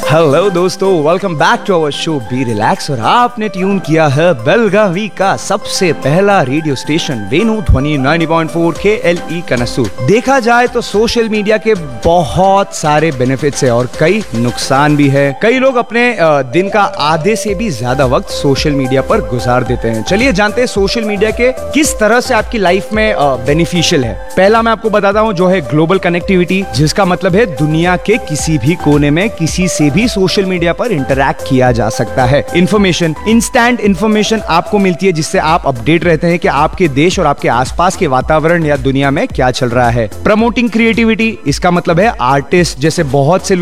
Hello दोस्तों, welcome back to our show be relax. और आपने ट्यून किया है बेलगावी का सबसे पहला रेडियो स्टेशन वेणु ध्वनि 90.4 KLE कनसू। देखा जाए तो सोशल मीडिया के बहुत सारे बेनिफिट्स है और कई नुकसान भी है। कई लोग अपने दिन का आधे से भी ज्यादा वक्त सोशल मीडिया पर गुजार देते हैं। चलिए जानते हैं सोशल मीडिया के किस तरह से आपकी लाइफ में बेनिफिशियल है। पहला मैं आपको बताता हूँ जो है ग्लोबल कनेक्टिविटी, जिसका मतलब है दुनिया के किसी भी कोने में किसी से भी सोशल मीडिया पर इंटरैक्ट किया जा सकता है। इंफॉर्मेशन, इंस्टेंट इंफॉर्मेशन आपको मिलती है जिससे आप अपडेट रहते हैं कि आपके देश और आपके आसपास के वातावरण या दुनिया में क्या चल रहा है। प्रमोटिंग क्रिएटिविटी, इसका मतलब है आर्टिस्ट जैसे बहुत से